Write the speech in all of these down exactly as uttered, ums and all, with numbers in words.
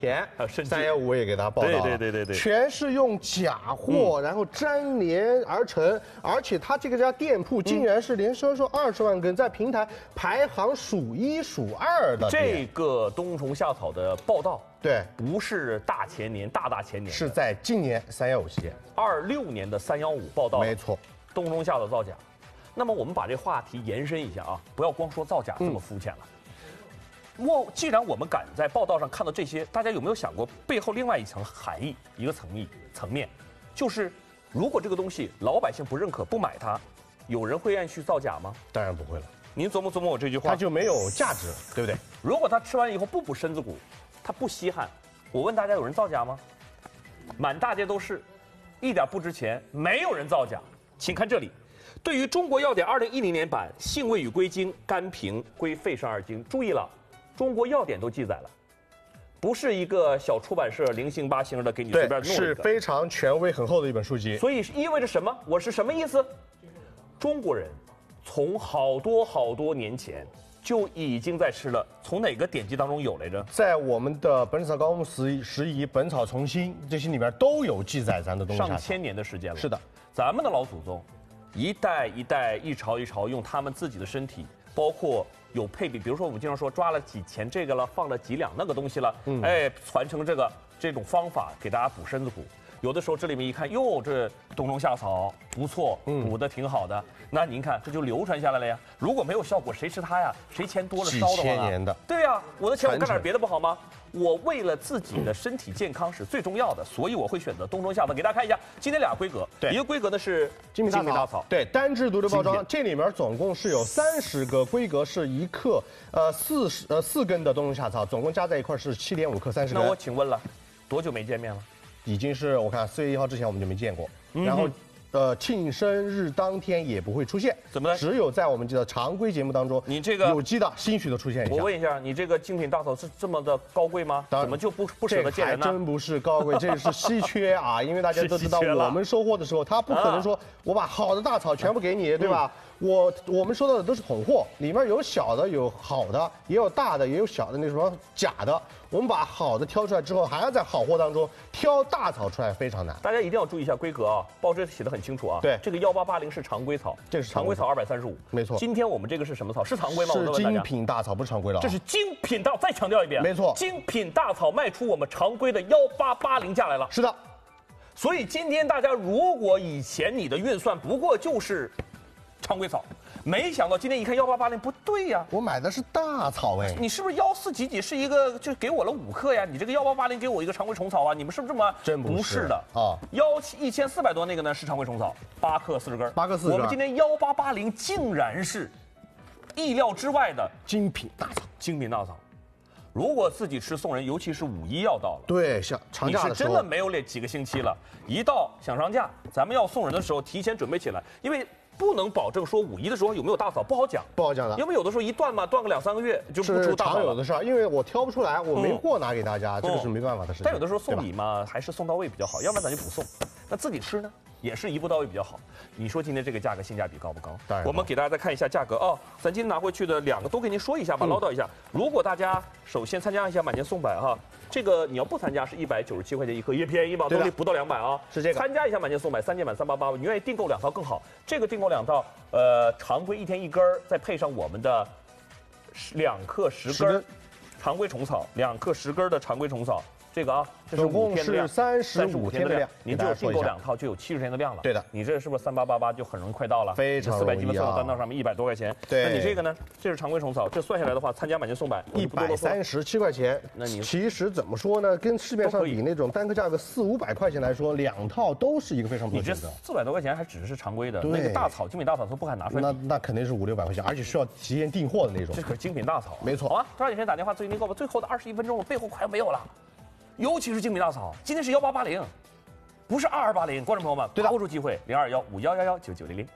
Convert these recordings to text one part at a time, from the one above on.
前三幺五也给大家报道了， 对对对对对， 全是用假货，嗯、然后粘连而成，而且他这个家店铺竟然是连销售二十万根，在平台排行数一数二的。 这个冬虫夏草的报道， 对， 不是大前年、大大前年， 是在今年三幺五期间， 二六年的三幺五报道， 没错， 冬虫夏草造假。那么我们把这话题延伸一下啊，不要光说造假这么肤浅了。嗯我既然我们敢在报道上看到这些，大家有没有想过背后另外一层含义、一个层面层面，就是如果这个东西老百姓不认可、不买它，有人会愿意去造假吗？ 当然不会了。 您琢磨琢磨我这句话， 它就没有价值，对不对？ 如果他吃完以后不补身子骨，他不稀罕，我问大家，有人造假吗？满大街都是，一点不值钱，没有人造假。请看这里。对于《中国药典》二零一零年版，性味与归经、甘平归肺肾二经，注意了。中国药典都记载了，不是一个小出版社零星八星的给你随便弄一个， 是非常权威很厚的一本书籍。 所以意味着什么？我是什么意思？中国人从好多好多年前就已经在吃了。从哪个典籍当中有来着？ 在我们的《本草纲目拾拾遗》《本草从新》这些里面都有记载咱的东西。 上千年的时间了。 是的， 咱们的老祖宗一代一代、一朝一朝用他们自己的身体，包括。有配比，比如说我们经常说抓了几钱这个了，放了几两那个东西了，嗯、哎，传承这个这种方法给大家补身子骨。有的时候这里面一看，哟，这冬虫夏草不错，补的挺好的。嗯、那您看这就流传下来了呀。如果没有效果，谁吃它呀？谁钱多了烧的慌啊？ 几千年的。 对呀、啊，我的钱我干点别的不好吗？我为了自己的身体健康是最重要的，所以我会选择冬虫夏草。给大家看一下，今天俩规格， 对， 一个规格呢是精品大草，对，单支独立包装，这里面总共是有三十个规格，是一克，呃，四十呃四根的冬虫夏草，总共加在一块是七点五克，三十根。 那我请问了，多久没见面了？ 已经是我看四月一号之前我们就没见过，嗯、然后。呃，庆生日当天也不会出现， 怎么呢？ 只有在我们的常规节目当中， 你这个有机的兴许的出现一下。 我问一下，你这个精品大草是这么的高贵吗？怎么就不不舍得见人呢？ 还真不是高贵，这是稀缺啊！因为大家都知道，我们收获的时候，他不可能说我把好的大草全部给你，对吧？我我们收到的都是统货，里面有小的，有好的，也有大的，也有小的那什么假的。我们把好的挑出来之后，还要在好货当中挑大草出来，非常难。 大家一定要注意一下规格啊，报纸写的很清楚啊。 对， 这个幺八八零是常规草， 这是常规草二百三十五， 没错。 今天我们这个是什么草？是常规吗？ 是精品大草，不是常规了。 这是精品大，再强调一遍， 没错， 精品大草卖出我们常规的幺八八零价来了。 是的， 所以今天大家如果以前你的运算不过就是常规草。没想到今天一看幺八八零不对呀， 我买的是大草哎， 你是不是幺四几几是一个就给我了五克呀？你这个幺八八零给我一个常规虫草啊？你们是不是这么？ 真不是的啊， 幺七一千四百多那个呢是常规虫草，八克四十根， 八克四十根。 我们今天幺八八零竟然是意料之外的精品大草， 精品大草。如果自己吃送人，尤其是五一要到了， 对，像长假的时候， 你是真的没有脸几个星期了，一到想上架，咱们要送人的时候提前准备起来，因为。不能保证说五一的时候有没有大草，不好讲， 不好讲的。 因为有的时候一断嘛，断个两三个月就不出大草了。 常有的事儿，因为我挑不出来，我没货拿给大家，嗯、这个是没办法的事情。 但有的时候送礼嘛，还是送到位比较好，要不然咱就不送。那自己吃呢，也是一步到位比较好。你说今天这个价格性价比高不高？ 当然。 我们给大家再看一下价格哦，咱今天拿回去的两个都给您说一下吧，嗯、唠叨一下。如果大家首先参加一下满减送百哈。这个你要不参加是一百九十七块钱一克，也便宜嘛，都不到两百啊。 是这个。 参加一下满减送百，三件满三八八，你愿意订购两套更好。这个订购两套，呃，常规一天一根儿，再配上我们的两克十根儿常规虫草，两克十根的常规虫草。这个啊，这是五天的量， 三十五天的量， 您就订购两套就有七十天的量了。 对的， 你这是不是三八八八就很容易快到了？ 非常容易啊。四百积分送到单到上面一百多块钱。 对， 那你这个呢？这是常规虫草，这算下来的话，参加满减送百一百三十七块钱。 那你其实怎么说呢？跟市面上比那种单颗价格四五百块钱来说，两套都是一个非常不错的。 你这四百多块钱还只是常规的，那个大草精品大草都不敢拿出来。 那那肯定是五六百块钱，而且需要提前订货的那种。 这可是精品大草， 没错。 好啊，抓紧时间打电话咨询订购吧。最后的二十一分钟，我背后快要没有了。尤其是精品大草，今天是幺八八零，不是二二八零，观众朋友们，把握住机会，零二幺五幺幺幺九九零零。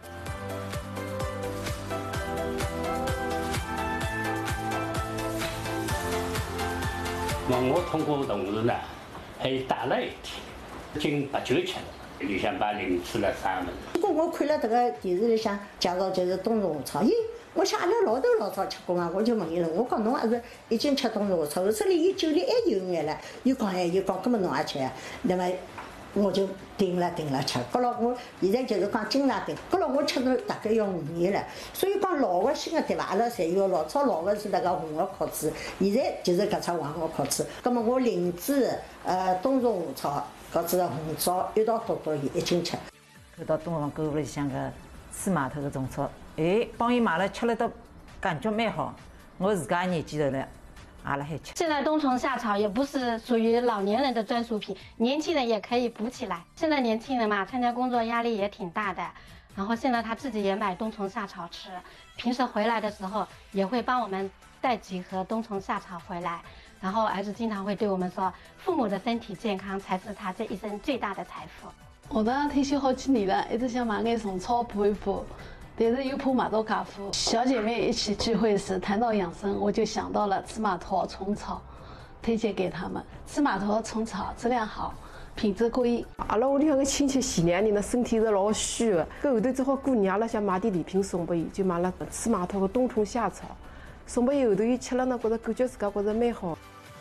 那我通过同事呢，还打了一天，近八九吃了，里向把零吃了三份。 不过我看了这个电视里向介绍就是冬虫草，咦， 我想阿拉老头老早吃过啊，我就问伊了，我讲侬还是已经吃冬虫夏草，这里伊酒里还有眼了。伊讲哎，伊讲根本侬也吃啊，那么我就顶了顶了吃。搿了我现在就是讲经常顶，搿了我吃了大概要五年了。所以讲老的新的对伐？阿拉侪有，老早老的是那个红的壳子，现在就是搿只黄的壳子。葛末我灵芝、呃冬虫夏草、搿只红枣一道剁剁伊一斤吃。 看到东方购物里向个水码头个种草，哎，帮伊买了吃了都感觉蛮好。我自家年纪头了，也辣海吃。 现在冬虫夏草也不是属于老年人的专属品，年轻人也可以补起来。现在年轻人嘛，参加工作压力也挺大的，然后现在他自己也买冬虫夏草吃，平时回来的时候也会帮我们带几盒冬虫夏草回来。然后儿子经常会对我们说，父母的身体健康才是他这一生最大的财富。 学堂退休好几年了，一直想买眼虫草补一补，但是又怕买到假货。小姐妹一起聚会时谈到养生，我就想到了赤马桃虫草，推荐给他们。赤马桃虫草质量好，品质过硬。 阿拉屋里向个亲戚前两年呢，身体是老虚的，搿后头正好过年，阿拉想买点礼品送拨伊，就买了赤马桃个冬虫夏草，送拨伊后头伊吃了呢，觉着感觉自家觉着蛮好。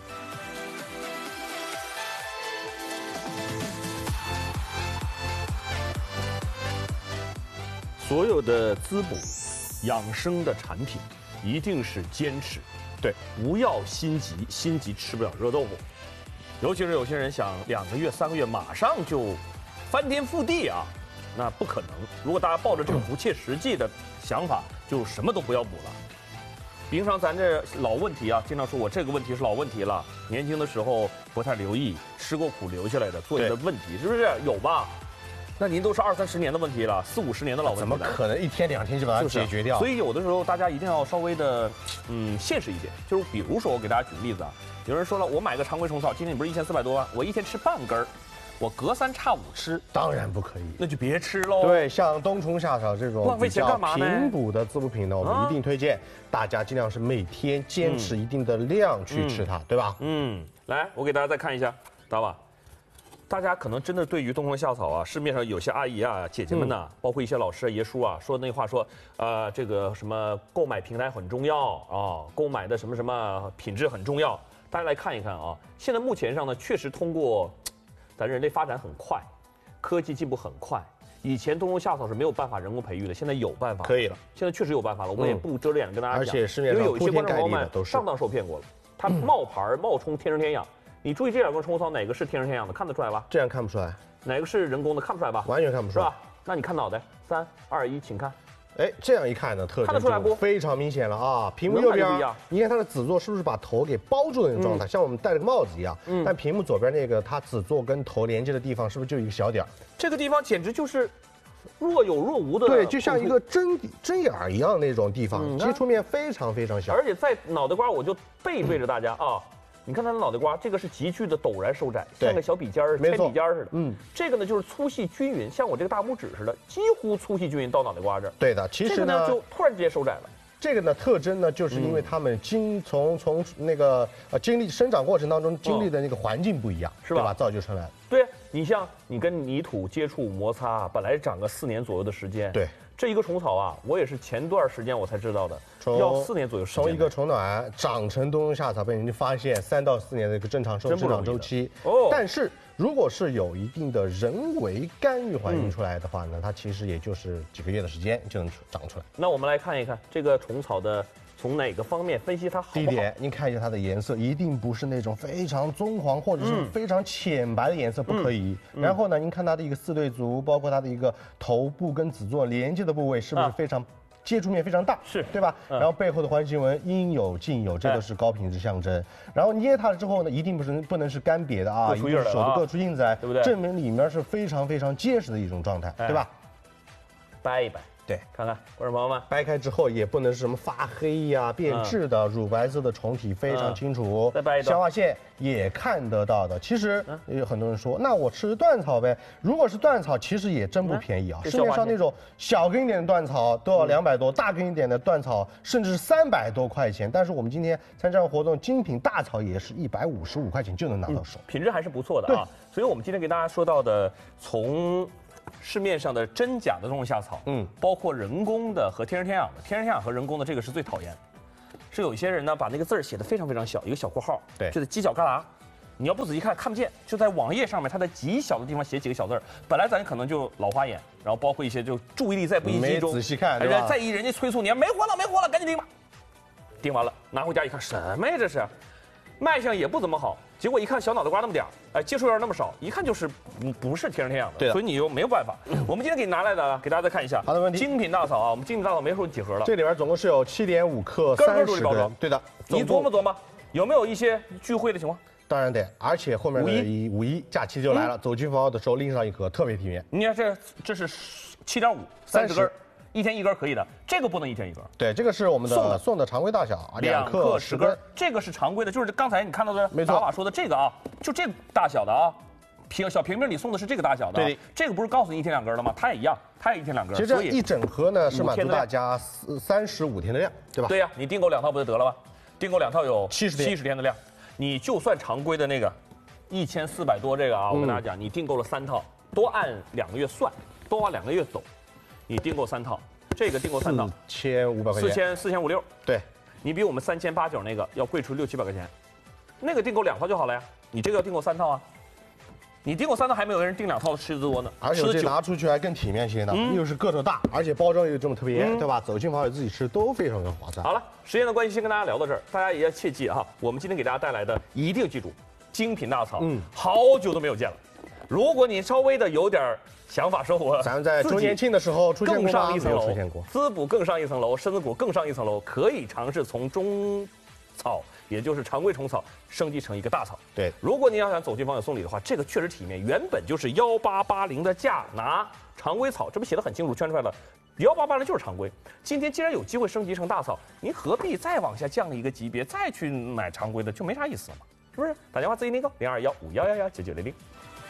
所有的滋补、养生的产品，一定是坚持，对，不要心急，心急吃不了热豆腐。尤其是有些人想两个月、三个月马上就翻天覆地啊，那不可能。如果大家抱着这种不切实际的想法，就什么都不要补了。平常咱这老问题啊，经常说我这个问题是老问题了，年轻的时候不太留意，吃过苦留下来的做的问题，是不是有吧？那您都是二三十年的问题了，四五十年的老问题了， 怎么可能一天两天就把它解决掉？ 所以有的时候大家一定要稍微的，嗯，现实一点。就是比如说，我给大家举个例子啊，有人说了，我买个常规虫草，今天你不是一千四百多万，我一天吃半根儿，我隔三差五吃， 当然不可以， 那就别吃喽。 对，像冬虫夏草这种浪费钱干嘛呢？ 平补的滋补品呢，我们一定推荐大家尽量是每天坚持一定的量去吃它，对吧？ 嗯，来，我给大家再看一下，知道吧？大家可能真的对于冬虫夏草啊，市面上有些阿姨啊、姐姐们呐、嗯，包括一些老师、爷叔啊，说那话说，呃，这个什么购买平台很重要啊，购买的什么什么品质很重要。大家来看一看啊，现在目前上呢，确实通过，咱人类发展很快，科技进步很快。以前冬虫夏草是没有办法人工培育的，现在有办法， 可以了。 现在确实有办法了，我们也不遮着眼跟大家讲。 而且市面上因为有一些观众朋友们都是上当受骗过了，他冒牌冒充天生天养。你注意这两根虫草哪个是天生天养的，看得出来吧？ 这样看不出来。 哪个是人工的，看不出来吧？ 完全看不出来， 是吧？那你看脑袋，三二一，请看。 哎，这样一看呢，特征就非常明显了啊！屏幕右边，你看它的子座是不是把头给包住的那种状态，嗯、像我们戴了个帽子一样？嗯。但屏幕左边那个，它子座跟头连接的地方是不是就一个小点儿？ 这个地方简直就是若有若无的， 对，就像一个针针眼儿一样那种地方，嗯、接触面非常非常小。 而且在脑袋瓜，我就背对着大家啊。你看它的脑袋瓜，这个是急剧的陡然收窄，像个小笔尖儿、铅笔尖儿似的。嗯，这个呢就是粗细均匀，像我这个大拇指似的，几乎粗细均匀到脑袋瓜这儿。 对的，其实呢， 这个呢就突然之间收窄了。 这个呢特征呢，就是因为它们经从从那个呃经历生长过程当中经历的那个环境不一样，是吧？对吧？造就出来的。 对，你像你跟泥土接触摩擦，本来长个四年左右的时间。 对。 这一个虫草啊，我也是前段时间我才知道的，要四年左右时间。 从一个虫卵长成冬虫夏草，被人家发现三到四年的一个正常生长周期。哦，但是如果是有一定的人为干预环境出来的话呢，它其实也就是几个月的时间就能长出来。 那我们来看一看这个虫草的。从哪个方面分析它好不好？ 第一点，您看一下它的颜色，一定不是那种非常棕黄或者是非常浅白的颜色，不可以。嗯、然后呢，您看它的一个四对足，包括它的一个头部跟子座连接的部位，是不是非常、啊、接触面非常大？ 是对吧？ 嗯、 然后背后的环形纹应有尽有，这都是高品质象征。然后捏它了之后呢，一定不是不能是干瘪的啊， 各出印儿的啊， 手的各出印子来， 对不对？ 证明里面是非常非常结实的一种状态，哎、对吧？ 掰一掰。 对， 看看观众朋友们， 掰开之后也不能是什么发黑呀、啊、变质的，嗯、乳白色的虫体非常清楚， 再掰一消化腺也看得到的。其实有很多人说，那我吃断草呗。如果是断草，其实也真不便宜啊。市面上那种小根一点的断草都要两百多，嗯、大根一点的断草甚至三百多块钱。但是我们今天参加活动，精品大草也是一百五十五块钱就能拿到手， 嗯，品质还是不错的啊。所以我们今天给大家说到的，从市面上的真假的冬虫夏草，嗯，包括人工的和天生天养的，天生天养和人工的这个是最讨厌的。是有一些人呢把那个字儿写得非常非常小，一个小括号， 对， 就在犄角旮旯，你要不仔细看看不见，就在网页上面，它在极小的地方写几个小字儿。本来咱可能就老花眼，然后包括一些就注意力再不一集中， 没仔细看，对吧？ 在意人家催促你没活了没活了，赶紧订吧。订完了拿回家一看，什么呀这是？卖相也不怎么好，结果一看小脑袋瓜那么点儿，哎，接触面那么少，一看就是不不是天生天养的， 对的， 所以你又没有办法。我们今天给你拿来的，给大家再看一下。 好的，问题。 精品大枣啊，我们精品大枣没说几盒了。 这里边总共是有七点五克， 根根包装。对的。 你琢磨琢磨，有没有一些聚会的情况？ 当然得，而且后面的一五一假期就来了，走亲访友的时候拎上一盒，特别体面。 你看这这是七点五，三十根。一天一根可以的，这个不能一天一根。 对，这个是我们的送的送的常规大小， 两克十根。这个是常规的，就是刚才你看到的达瓦说的这个啊，就这个大小的啊，瓶小瓶瓶里送的是这个大小的。 对， 这个不是告诉你一天两根的吗？它也一样，它也一天两根。 其实这一整盒呢是满足大家三十五天的量，对吧？ 对呀，你订购两套不就得了吗？订购两套有七十天七十天的量，你就算常规的那个一千四百多这个啊，我跟大家讲，你订购了三套，多按两个月算，多按两个月走，你订购三套。这个订购三套， 四千五百块钱， 四千四千五六， 对， 你比我们三千八九那个要贵出六七百块钱，那个订购两套就好了呀，你这个要订购三套啊，你订购三套还没有人订两套吃的多呢， 而且这拿出去还更体面些呢，嗯、又是个头大，而且包装又这么特别，嗯、对吧？走亲访友自己吃都非常的划算。 好了，时间的关系，先跟大家聊到这儿，大家也要切记哈，我们今天给大家带来的一定记住，精品大枣，嗯，好久都没有见了，如果你稍微的有点想法说我咱们在周年庆的时候出现过， 更上一层楼， 出现过， 滋补更上一层楼，身子骨更上一层楼，可以尝试从中草，也就是常规虫草，升级成一个大草。 对， 如果你要想走亲访友送礼的话，这个确实体面，原本就是幺八八零的价，拿常规草，这不写的很清楚，圈出来了，幺八八零就是常规。今天既然有机会升级成大草，您何必再往下降一个级别，再去买常规的，就没啥意思了嘛，是不是？打电话自己订购零二幺五幺幺幺九九零零。